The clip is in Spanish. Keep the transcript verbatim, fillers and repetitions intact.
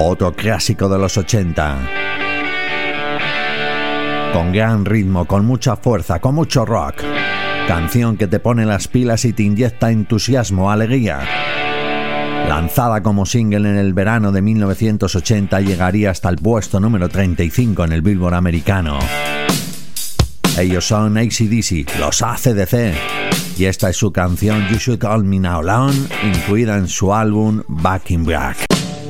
Otro clásico de los ochenta. Con gran ritmo, con mucha fuerza, con mucho rock. Canción que te pone las pilas y te inyecta entusiasmo, alegría. Lanzada como single en el verano de mil novecientos ochenta, llegaría hasta el puesto número treinta y cinco en el Billboard americano. Ellos son A C D C, los A C D C, y esta es su canción You Should Call Me Now Alone, incluida en su álbum Back in Black.